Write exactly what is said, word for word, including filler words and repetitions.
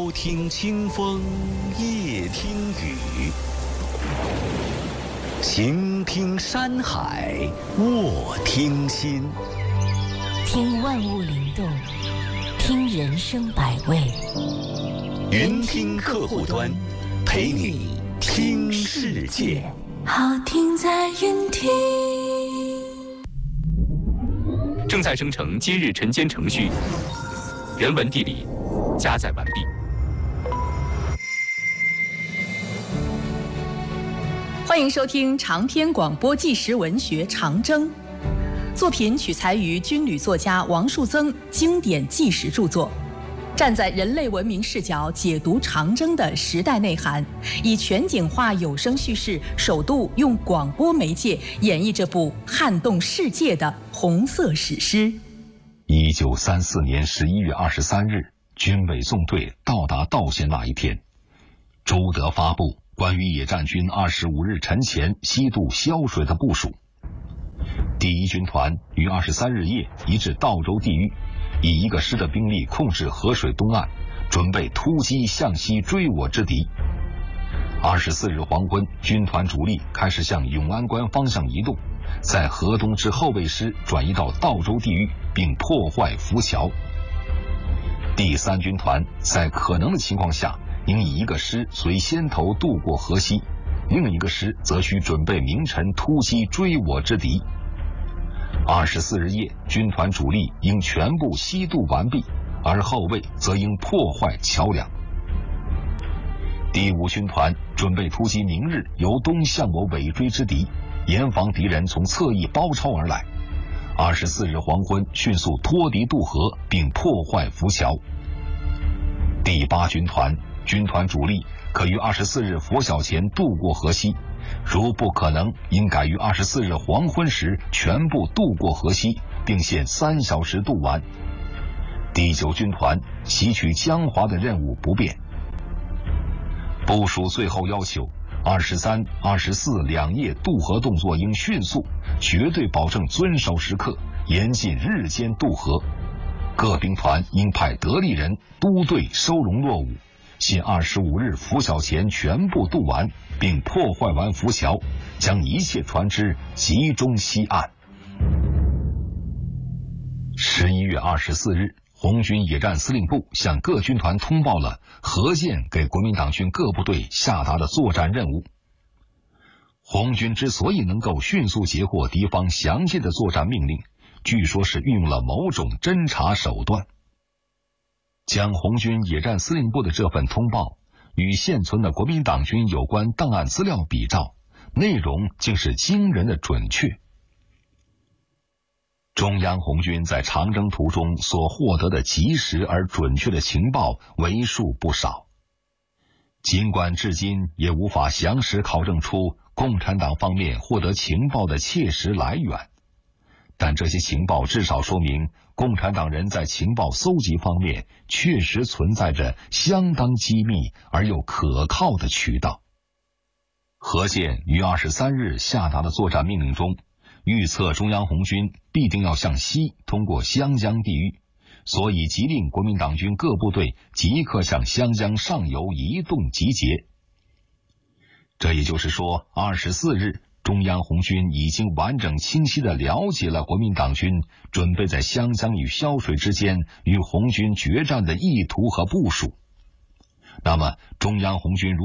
朝听清风，夜听雨，行听山海，卧听心。 听万物灵动，听人生百味。 云听客户端，陪你听世界。 好听在云听。 正在生成今日晨间程序，人文地理加载完毕。 欢迎收听长篇广播纪实文学《长征》，作品取材于军旅作家王树增经典纪实著作，站在人类文明视角解读长征的时代内涵，以全景化有声叙事，首度用广播媒介演绎这部撼动世界的红色史诗。 一九三四年十一月二十三日，军委纵队到达道县那一天，周德发布关于野战军二十五日晨前西渡潇水的部署。第一军团于二十三日夜移至道州地域，以一个师的兵力控制河水东岸，准备突击向西追我之敌。二十四日黄昏，军团主力开始向永安关方向移动，在河东之后备师转移到道州地域，并破坏浮桥。第三军团在可能的情况下，应以一个师随先头渡过河西，另一个师则需准备明晨突击追我之敌。二十四日夜，军团主力应全部西渡完毕，而后卫则应破坏桥梁。第五军团准备突击明日由东向我尾追之敌，严防敌人从侧翼包抄而来。二十四日黄昏，迅速脱敌渡河，并破坏浮桥。第八军团军团主力可于二十四日拂晓前渡过河西，如不可能，应改于二十四日黄昏时全部渡过河西，并限三小时渡完。第九军团袭取江华的任务不变。部署最后要求，二十三、二十四两夜渡河动作应迅速，绝对保证遵守时刻，严禁日间渡河。各兵团应派得力人督队收容落伍，限二十五日拂晓前全部渡完，并破坏完浮桥，将一切船只集中西岸。十一月二十四日，红军野战司令部向各军团通报了何健给国民党军各部队下达的作战任务。红军之所以能够迅速截获敌方详细的作战命令，据说是运用了某种侦察手段。将红军野战司令部的这份通报与现存的国民党军有关档案资料比照，内容竟是惊人的准确。中央红军在长征途中所获得的及时而准确的情报为数不少，尽管至今也无法详实考证出共产党方面获得情报的切实来源，但这些情报至少说明共产党人在情报搜集方面确实存在着相当机密而又可靠的渠道。何健于二十三日下达的作战命令中，预测中央红军必定要向西通过湘江地域，所以急令国民党军各部队即刻向湘江上游移动集结。这也就是说，二十四日中央红军已经完整清晰地了解了国民党军准备在湘江与潇水之间与红军决战的意图和部署。那么中央红军如